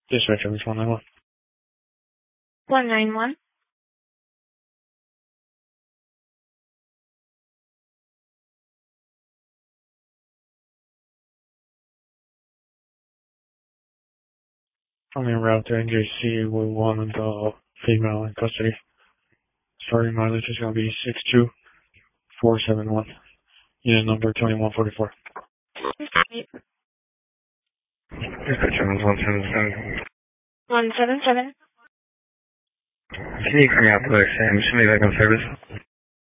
Dispatcher, which 191? 191. On your route to NJC, we want the female in custody. Starting mileage is going to be 62471. Unit number 2144. Dispatcher, 177. 177. Can you come out to Sam? Should be back on service.